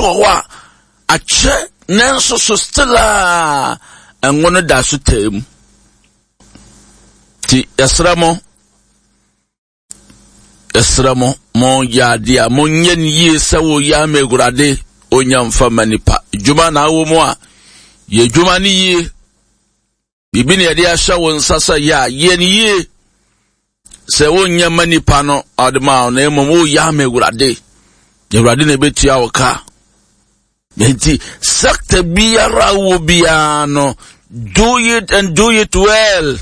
wa ache nenso so stella enwono da so tem ti esramo mo ya dia mo nyen yi se wo ya megurade onyamfa manipa juma na wo mo a ye juma ni yi bibi ne de ahya won sasa ya ye ni yi se wo nyama nipa no adema na emo wo ya megurade Yewrade na betia woka benti sakta biara wo bia no do it and do it well.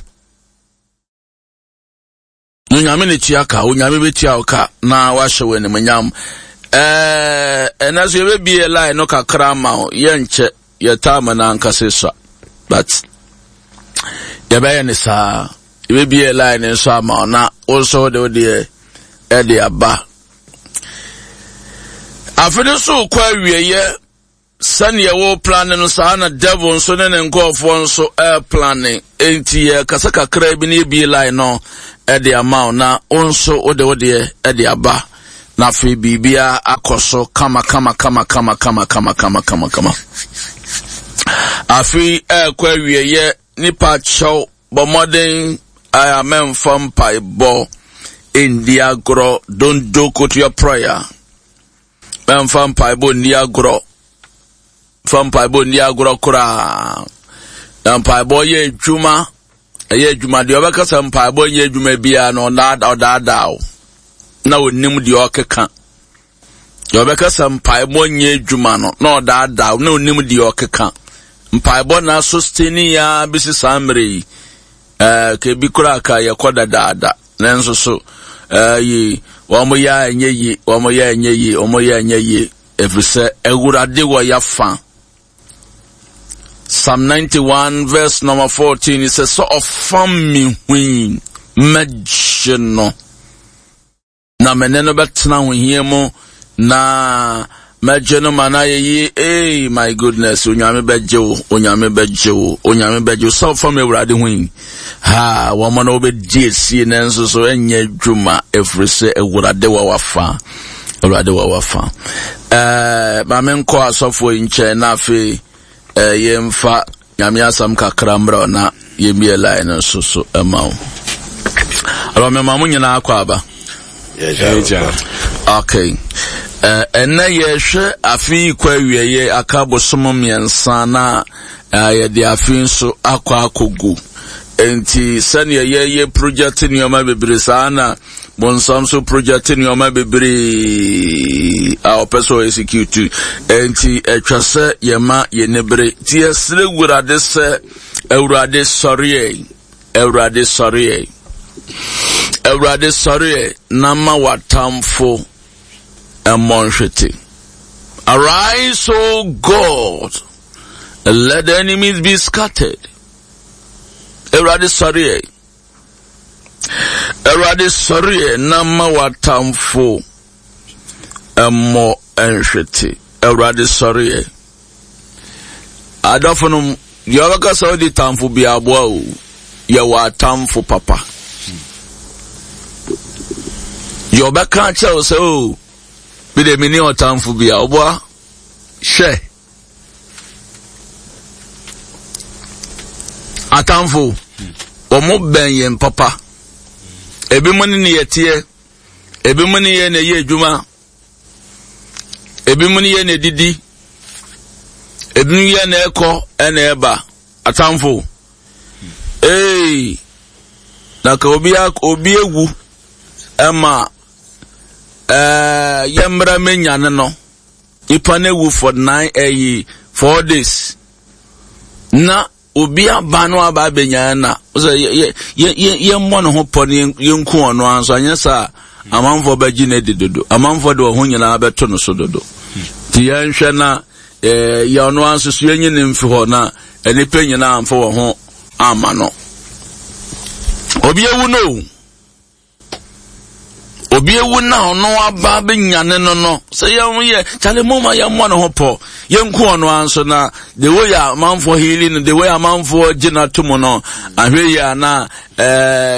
Nyame ne tiaka onyame betia woka na wahye ne manyam enaso ye be bie line no kakra ma ye nche ye tama na nkase so but ye be ne sa ye be bie line so ama na also de e aba afede so kwa wieye sane ye wo plan no sa na devil so ne nkofo so planning enti ye kasa kakra bi ne bi line no e de ama na onso ode e aba na fe bibia akoso kama afi kwa wieye nipa chow bo modern am from paibo India grow don't do to your prayer from paibo near grow from paibo near grow kura paibo ye juma de obeka sam paibo ye juma bia no na da na onim de okeka obeka sam paibo ye juma no na da na onim de okeka paibo na sustain ya bisi samre ke bi kura ka ye koda da nenso so yi omo ya enye efrise ewurade wo ya fa. Psalm 91 verse number 14 it says so ofam mi hwin majno na meneno betna hwiemo na majno mana ye my goodness onyame beje so ofam ewurade hwin ha wo mo na obedie sie nenso so enye dwuma efrise ewurade wa fa ma menko asofo inche na afi yemfa nyame asam kakra mbra na yemie line so emawo alo me mamu nyina akwa aba okay ena yehwe afi kwa wieye akabo somo miensa na ye de afi so akwa akogu enti sane ye project ni oma bebre sana bonsam so project ni oma bebre our person execute enti etwase yema ye nebre ti esre wurade se ewurade sorry na ma watamfo emonhwete. Arise, O God, and let the enemies be scattered. Ewurade sorry na ma watamfo emo enhwete. Ewurade sorry adofonu yobaka so di tamfo bi aboa o ye watamfo papa yobaka cha o so bi de mini otamfo bi aboa hwe atamfo omo benyen papa ebi mo ni yetie ebi mo ni ye na ye adwuma ebi mo ni ye na didi ebi mo ye na eko na eba atamfo na ka obi ewu ema yemra menyane no ipa na ewu for 4 days na obi abano aba benyana so ye mo no ho pon yenku ono anso anyesa amanfo baji na dedodo amanfo de ho nyina abeto no so dodo ti yanhwe na ya ono anso so yenyi ne mfi ho na enipa nyina amfo wo ho amano obi ewu na ono aba benyane no se ye chale moma ya mo no ho po yenku ono anso na the way amanfo healing the way amanfo gina tumo no ahwe ya na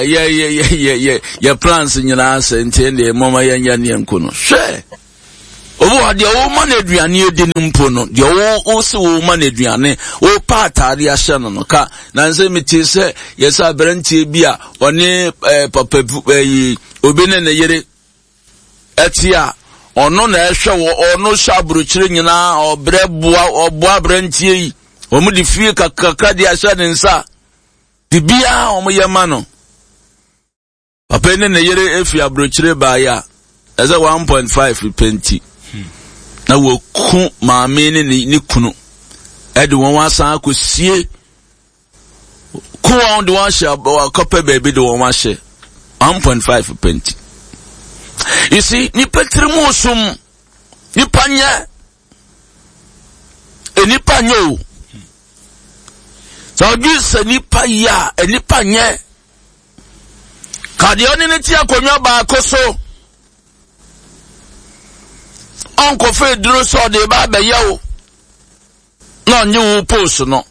ye plans nyina ase ntende moma ya nya ne yenku no hwe obo de o man aduane edi nimpo no de o se o man aduane o pa atare a hye no ka na nse meti se yesa brantie bi a one papa yi obi ne yere etia ono na ehwe wo ono shabru chire nyina obre boa brantie yi omu di fie kakaka di ahye ne nsa bibia omu yema no papa ne yere efi abrochire ba ya eze 1.5 penti na wo ku maame ni kunu ede won wasan akosie ku won de wan hye kopa baby de won hye 1.5 penti. You see, ni petrimu sum ni panye ni panyo so gise ni paya ni panye kadi oni ni ti akonwa ba koso onko fe duro so de ba be yawo no nyi wo post no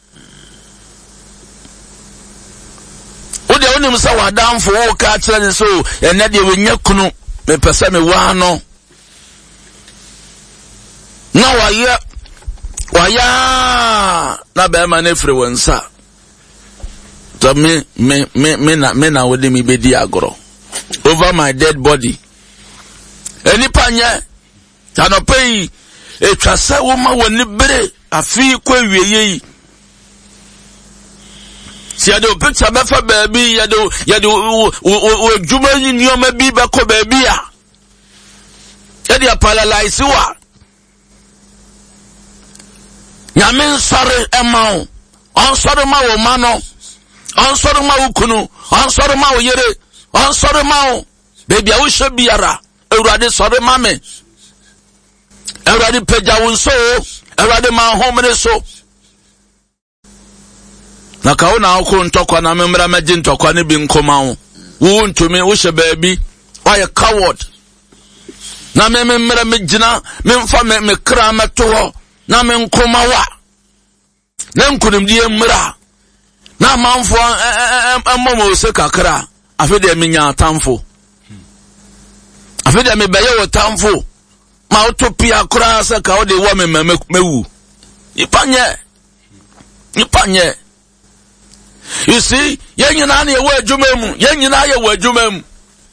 o de oni musa wadamfo wo ka kire ni so ene de wenya kunu me pese me wa no na waya na be ma na free wonsa to me na wodi mi be di agoro over my dead body eni panye tanopei etwase wo ma woni bere afi kwa wieye yi si ade picture be fa baabi yade o djuma ni o ma bi be ko baabi a yade apalalyze wa nyame nsore emawo onsore ma wo ma no onsore ma wo kunu onsore ma wo yere onsore ma wo baby a wo hye biara ewurade sore ma me ewurade peja wo so ewurade ma homre so na ka wona akọ ntokwa na memra maji ntokwa ne bi nkoma wo ntumi wo hye baabi why coward na memra megina memfa me kra meto na me nkoma wa na nkunim die mra na manfo ammo se kakra afede menya atamfo afede me beye wo tamfo ma utopia kra se ka wo de wo mewu ipanye. You see, yenyina na yewa adwumam, yenyina yewa adwumam.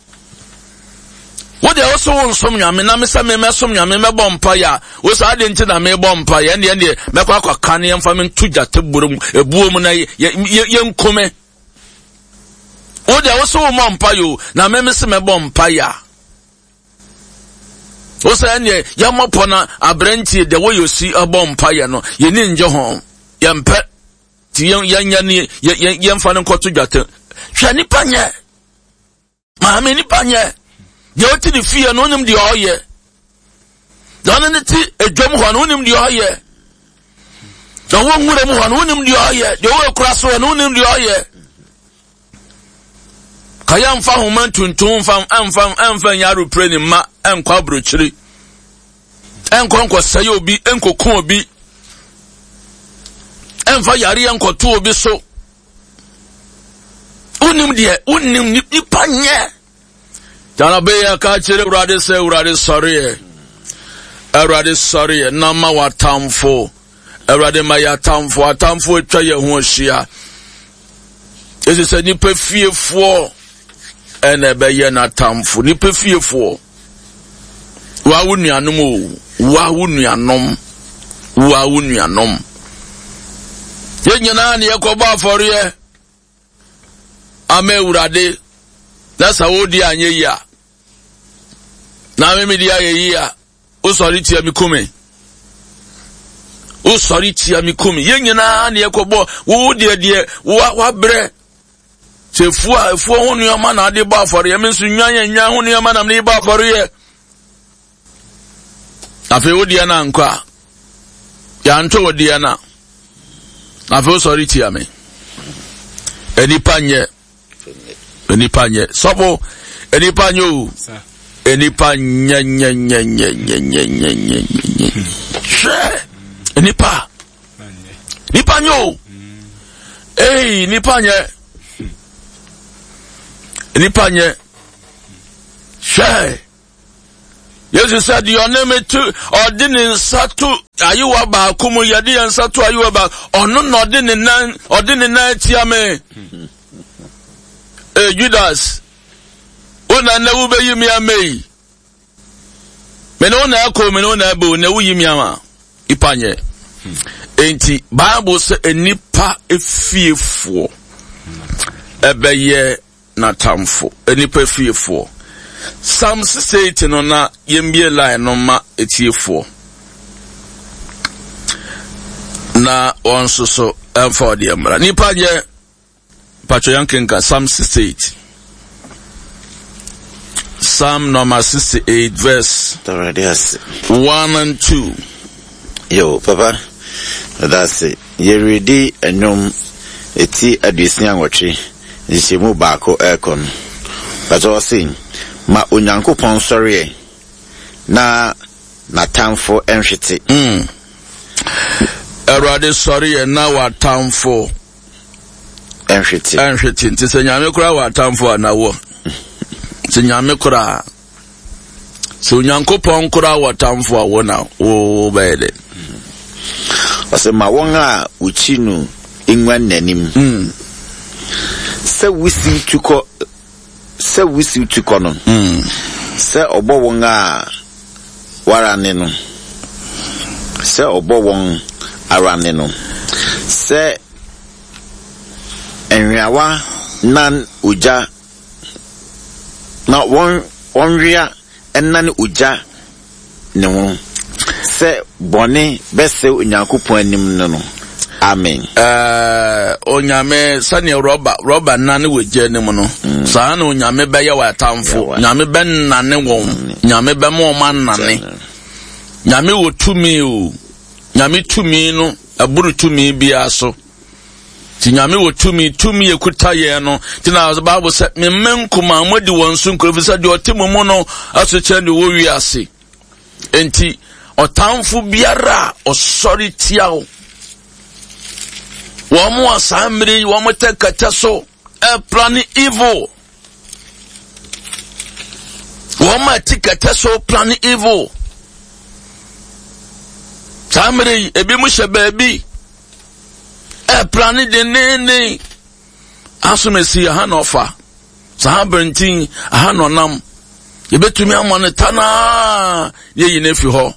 Wo de also won som nyame na mesa me mesom nyame mebɔ mpa ya. Wo sa ade nti na mebɔ mpa ya ne mekɔ akɔka ne yemfa me tujate burum ebuom na yenkome. Wo de also wo mpa yo na me mese mebɔ mpa ya. Wo sa ne yamopo na abrantie de wo yosi abɔ mpa ya no ye ni nje ho yempe yan fanen kotu jate hwa nipa nye maame nipa nye ye oti di fie no nim di oye dan ne ti edwom ho no nim di oye dan wo nwure mu ho no nim di oye de wo kura so no nim di oye kaya mfa ho man tuntun amfa yaro pray ni ma enkwa brochiri enkonko saye obi enkokon obi enfa yari enkoto obi so unim nipa nye jana be ya ka chere urade se urade sorry na ma watamfo urade ma ya tamfo atamfo etwa ye ho hia ese se nipa fiefo ene be ye na tamfo nipa fiefo wa wunuanom yenyina ne yakoba aforiye ame urade na saudi anye ya na me media ye ya usori tia mikumi yenyina ne yakobo wo de wa bre sefu honu ama na ade ba aforiye me nso nwan honu ama na me ba aforiye afi odi na nkwa ya nto odi na afi sorry tia me enipanye sobo enipanye o enipanye enipa nipanye o nipanye she Jesus said, your name too, or didn't satu, are you about Kumu Yadi and Satu, are you about, or no, didn't nine, or didn't night, Yame? Judas, when I never be you me a may. Menona ko, menona bo, ne wu yimiama, ipanye. Enti, Bible say, a nipa a fearful, ebe ye na tamfo, a nipa fearful. Psalm 68 no na yembie line no ma etiefo na onso so emfa de amra nipa je pacho yankenka Psalm 68 Psalm number 68 verse 1 and 2. Yo papa, that's it. You ready enom eti adusia nwotwe nsimu baako ekon but I was saying ma Onyankopon sori na tamfo enhwete Erade sori na wa tamfo enhwete nti se nyame kura wa tamfo anawo se nyame kura se Onyankopon kura wa tamfo awo na wo bede ose ma won a uchinu enwan nanim se wisi tuko no se obo won a warane no se obo won arane no se enwiawa nan uja na won ria enan uja ne ho se bone bese Onyankopon anim no amen. Onyame sane roba nane weje ne mu no saa na onyame beye wa tamfo nyame ben nane won nyame be mo man nane nyame wo tumi o nyame tumi no aburu tumi bia so ti nyame wo tumi ekuta ye no ti na Bible say me menkuma amodi won so nkrofi say de otemu mu no aso chende wo wi ase enti otamfo biara osori tiawo Wamu asamri, wamu tekataso, planning evil. Wamu tekataso, planning evil. Samri, ebi mushe baby. Planning the nene. Asumesi ahanofa. Sahabrenting ahanonam. Yebetumi amonetana. Ye yinefi ho.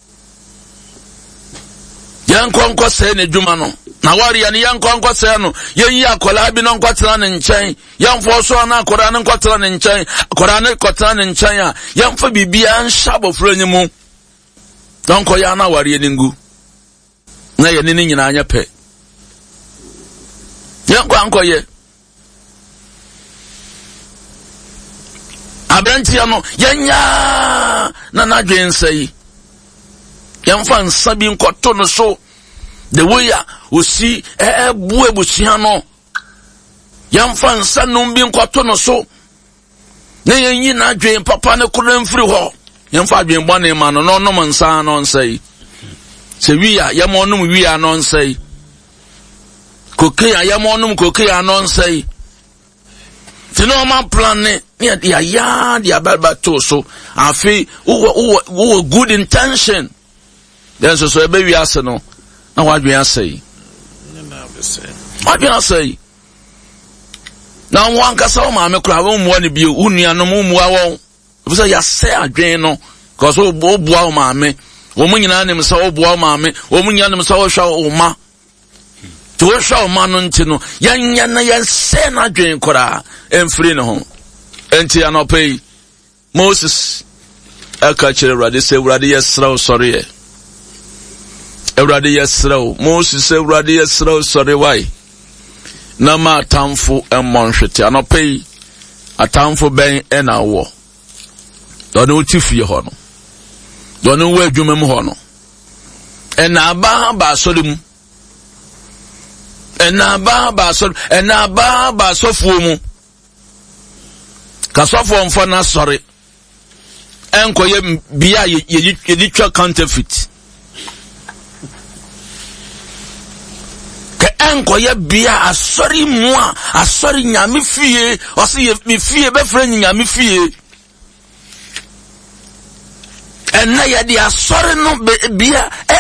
Yankwa se ne dwuma no. Na wari ya ni yankwa se no yenyi akola bi no nkwatena ne nchen yamfo so na akola ne nkwatena ne nchen akola ne kwatena ne nchen a yamfa bibia nhya bofra nyimu donko ya na wari ni ngu na ye ni nyina anya pe yankwa ankoye abrantia no yenya na nadwen sei yamfa nsabi nkwato no so the way ya osi buwe busia no yamfa nsa numbi nkwato no so na yenyi na adwen papa ne kura mfiri ho yamfa adwen bone ma no no nsa no nsai se wiya yamonum wiya no nsai kokia yamonum kokia no nsai tino ma plan ne ya dia balba to so afi wo good intention then so ebe wi ase no na wadwen asai wadwen asai na wankasa o ma me kura wo muwa ne bi unua no mu muwa wo bisa ya se adwen no cause o bua o ma me wo munyina ne msa o bua o ma me wo munyina ne msa o hwa o ma to hwa o ma no nti no yanya na ya se na adwen kura emfiri ne ho enti anopai Moses aka kire Awurade se Awurade yesra o sori Awurade yesra Moses Awurade yesra sori why na ma atamfo emmonhwete anopai atamfo ben ena wo dɔne utifie ho no dɔne wo adwuma mu ho no ena ba sori mu ena ba sori ena ba sofuo mu kasofo mfo na sori enkoye bia ye twa counterfeit enkoye bia asori mu a asori nyame fie o se ye mi fie be fra nyame fie ɛnna yɛde asɔre no bia